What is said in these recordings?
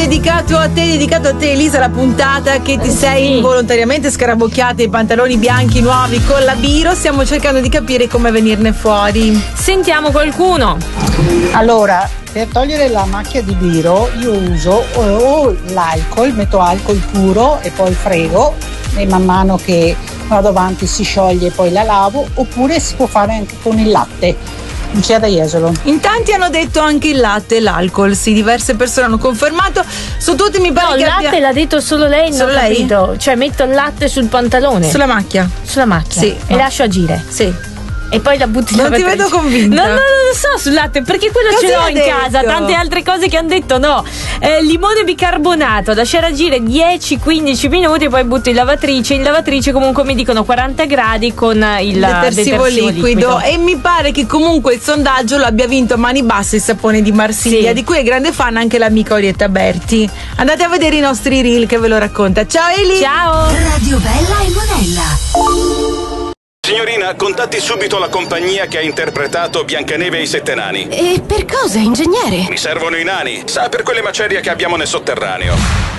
dedicato a te Elisa, la puntata che ti sei involontariamente scarabocchiata i pantaloni bianchi nuovi con la Biro. Stiamo cercando di capire come venirne fuori. Sentiamo qualcuno. Allora, per togliere la macchia di Biro io uso o l'alcol, metto alcol puro e poi frego e man mano che vado avanti si scioglie e poi la lavo, oppure si può fare anche con il latte. Non c'è da esolo. In tanti hanno detto anche il latte e l'alcol, sì, diverse persone hanno confermato. Su tutti mi pare no, che il latte l'ha detto solo lei, solo non ho lei? capito. Cioè metto il latte sul pantalone. Sulla macchia. Sulla macchia. Sì. E lascio agire. Sì. E poi la butti in Non ti lavatrice. vedo convinta. No, non lo so sul latte, perché quello Cosa ce l'ho ha in detto? casa. Tante altre cose che hanno detto no. Limone bicarbonato, lasciare agire 10-15 minuti e poi butto in lavatrice. In lavatrice comunque mi dicono 40 gradi con il detersivo liquido. E mi pare che comunque il sondaggio lo abbia vinto a mani basse il sapone di Marsiglia, di cui è grande fan anche l'amica Orietta Berti. Andate a vedere i nostri reel che ve lo racconta. Ciao Eli. Ciao. Radio Bella e Monella. Signorina, contatti subito la compagnia che ha interpretato Biancaneve e i Sette Nani. E per cosa, ingegnere? Mi servono i nani, sa, per quelle macerie che abbiamo nel sotterraneo.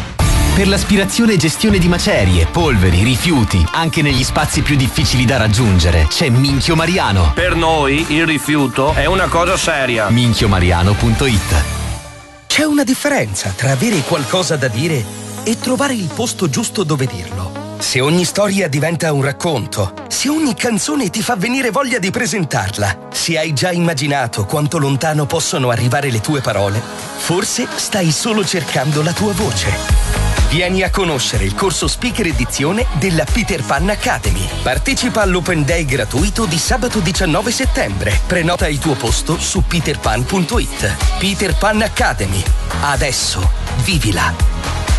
Per l'aspirazione e gestione di macerie, polveri, rifiuti, anche negli spazi più difficili da raggiungere, c'è Minchio Mariano. Per noi il rifiuto è una cosa seria. minchiomariano.it. C'è una differenza tra avere qualcosa da dire e trovare il posto giusto dove dirlo. Se ogni storia diventa un racconto, se ogni canzone ti fa venire voglia di presentarla, se hai già immaginato quanto lontano possono arrivare le tue parole, forse stai solo cercando la tua voce. Vieni a conoscere il corso Speaker Edizione della Peter Pan Academy. Partecipa all'Open Day gratuito di sabato 19 settembre. Prenota il tuo posto su peterpan.it. Peter Pan Academy. Adesso vivila.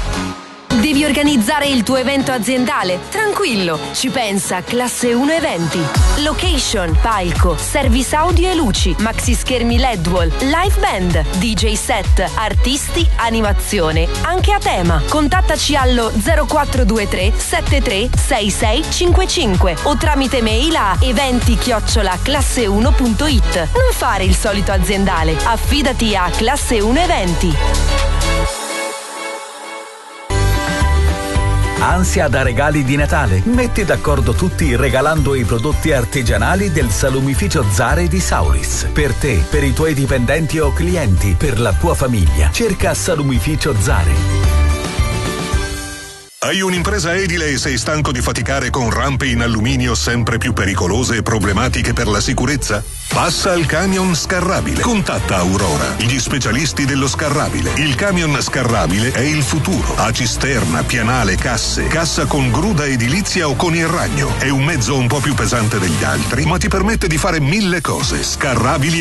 Devi organizzare il tuo evento aziendale? Tranquillo, ci pensa Classe 1 Eventi. Location, palco, service audio e luci, maxi schermi LED wall, live band, DJ set, artisti, animazione, anche a tema. Contattaci allo 0423 73 6655 o tramite mail a eventi@classe1.it. Non fare il solito aziendale, affidati a Classe 1 Eventi. Ansia da regali di Natale? Metti d'accordo tutti regalando i prodotti artigianali del salumificio Zare di Sauris. Per te, per i tuoi dipendenti o clienti, per la tua famiglia. Cerca Salumificio Zare. Hai un'impresa edile e sei stanco di faticare con rampe in alluminio sempre più pericolose e problematiche per la sicurezza? Passa al camion scarrabile. Contatta Aurora, gli specialisti dello scarrabile. Il camion scarrabile è il futuro. Ha cisterna, pianale, casse, cassa con gruda edilizia o con il ragno. È un mezzo un po' più pesante degli altri, ma ti permette di fare 1000 cose. Scarrabili